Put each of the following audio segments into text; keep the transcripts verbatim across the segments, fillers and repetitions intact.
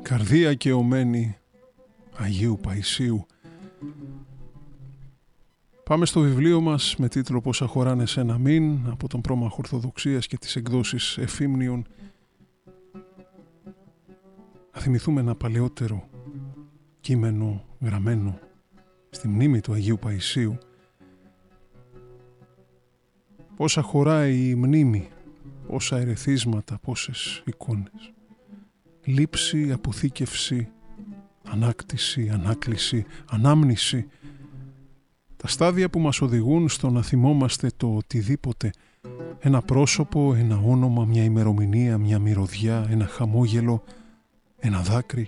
Καρδία καιωμένη Αγίου Παϊσίου. Πάμε στο βιβλίο μας με τίτλο «Πόσα χωράνε σε ένα μήν» από τον Πρόμαχο Ορθοδοξίας και τις εκδόσεις Εφήμνιον. Να θυμηθούμε ένα παλαιότερο κείμενο γραμμένο στη μνήμη του Αγίου Παϊσίου. Πόσα χωράει η μνήμη, πόσα ερεθίσματα, πόσες εικόνες. Λήψη, αποθήκευση, ανάκτηση, ανάκληση, ανάμνηση. Τα στάδια που μας οδηγούν στο να θυμόμαστε το οτιδήποτε. Ένα πρόσωπο, ένα όνομα, μια ημερομηνία, μια μυρωδιά, ένα χαμόγελο, ένα δάκρυ.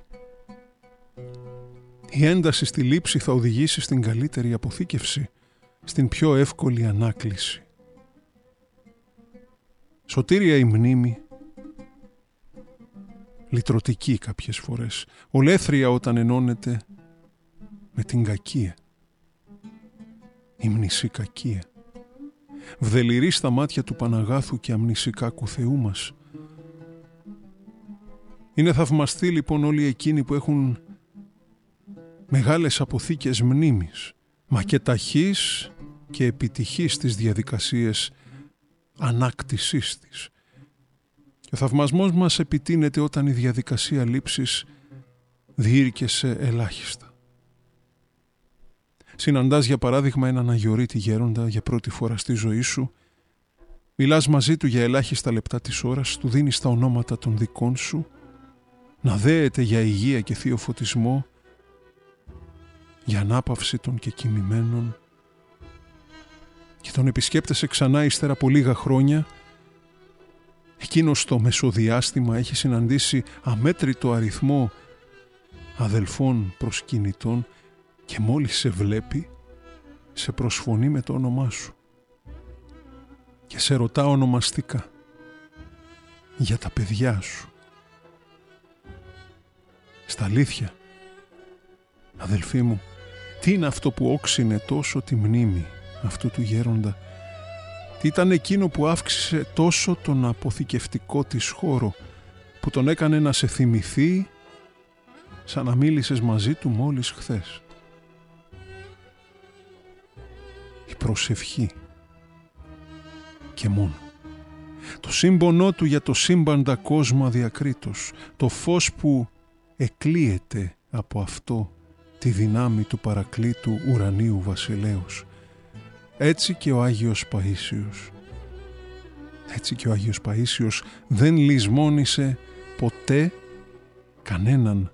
Η ένταση στη λήψη θα οδηγήσει στην καλύτερη αποθήκευση, στην πιο εύκολη ανάκληση. Σωτήρια η μνήμη, λυτρωτική κάποιες φορές, ολέθρια όταν ενώνεται με την κακία, η μνησή κακία, βδελιρή στα μάτια του Παναγάθου και αμνησικάκου Θεού μας. Είναι θαυμαστοί λοιπόν όλοι εκείνοι που έχουν μεγάλες αποθήκες μνήμης, μα και ταχύς και επιτυχής στις διαδικασίες ανάκτησής της. Και ο θαυμασμός μας επιτείνεται όταν η διαδικασία λήψης διήρκεσε ελάχιστα. Συναντάς για παράδειγμα έναν αγιορείτη γέροντα για πρώτη φορά στη ζωή σου, μιλάς μαζί του για ελάχιστα λεπτά της ώρας, του δίνεις τα ονόματα των δικών σου, να δέεται για υγεία και θείο φωτισμό, για ανάπαυση των και κοιμημένων, και τον επισκέπτεσαι ξανά ύστερα από λίγα χρόνια. Εκείνος στο μεσοδιάστημα έχει συναντήσει αμέτρητο αριθμό αδελφών προσκυνητών και μόλις σε βλέπει, σε προσφωνεί με το όνομά σου και σε ρωτά ονομαστικά για τα παιδιά σου. Στα αλήθεια, αδελφοί μου, τι είναι αυτό που όξινε τόσο τη μνήμη αυτού του γέροντα? Τι ήταν εκείνο που αύξησε τόσο τον αποθηκευτικό της χώρο, που τον έκανε να σε θυμηθεί σαν να μίλησες μαζί του μόλις χθες? Η προσευχή και μόνο. Το σύμπονό του για το σύμπαντα κόσμο αδιακρίτως, το φως που εκλείεται από αυτό τη δυνάμει του παρακλήτου ουρανίου βασιλέως. Έτσι και ο Άγιος Παΐσιος. Έτσι και ο Άγιος Παΐσιος δεν λησμόνησε ποτέ κανέναν.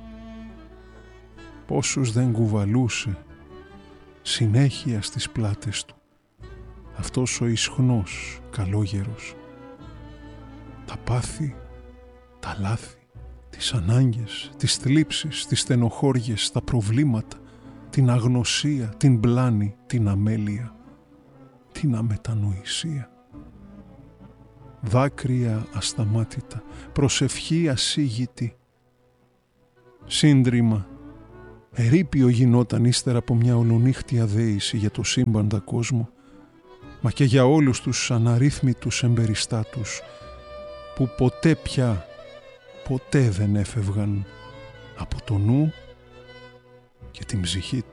Πόσους δεν κουβαλούσε συνέχεια στις πλάτες του αυτός ο ισχνός καλόγερος. Τα πάθη, τα λάθη, τις ανάγκες, τις θλίψεις, τις στενοχώριες, τα προβλήματα, την αγνωσία, την πλάνη, την αμέλεια, την αμετανοησία. Δάκρυα ασταμάτητα, προσευχή ασίγητη. Σύντριμα, ερείπιο γινόταν ύστερα από μια ολονύχτια δέηση για το σύμπαντα κόσμο, μα και για όλους τους αναρρύθμιτους εμπεριστάτους που ποτέ πια, ποτέ δεν έφευγαν από το νου και την ψυχή